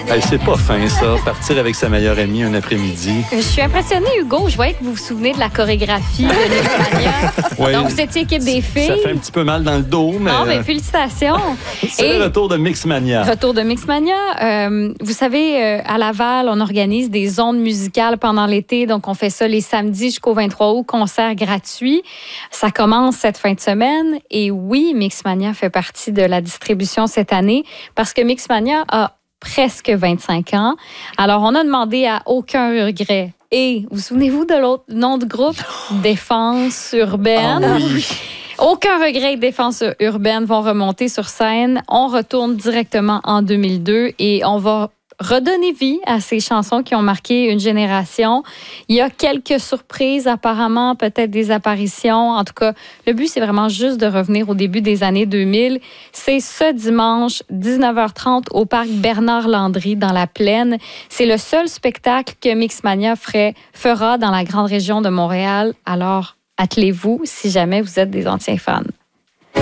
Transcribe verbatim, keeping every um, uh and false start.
Hey, c'est pas fin, ça, partir avec sa meilleure amie un après-midi. Je suis impressionnée, Hugo. Je voyais que vous vous souvenez de la chorégraphie de Mixmania. Oui. Donc, vous étiez équipe des filles. Ça fait un petit peu mal dans le dos, mais... Ah, mais félicitations. C'est Et le retour de Mixmania. Retour de Mixmania. Euh, vous savez, euh, à Laval, on organise des ondes musicales pendant l'été. Donc, on fait ça les samedis jusqu'au vingt-trois août, concerts gratuits. Ça commence cette fin de semaine. Et oui, Mixmania fait partie de la distribution cette année parce que Mixmania a presque vingt-cinq ans. Alors, on a demandé à aucun regret. Et vous souvenez-vous de l'autre nom de groupe? Défense urbaine. Ah oui. Aucun regret, Défense urbaine vont remonter sur scène. On retourne directement en deux mille deux et on va redonner vie à ces chansons qui ont marqué une génération. Il y a quelques surprises, apparemment, peut-être des apparitions. En tout cas, le but, c'est vraiment juste de revenir au début des années deux mille. C'est ce dimanche, dix-neuf heures trente, au parc Bernard-Landry, dans la Plaine. C'est le seul spectacle que Mixmania ferait, fera dans la grande région de Montréal. Alors, attelez-vous si jamais vous êtes des anciens fans.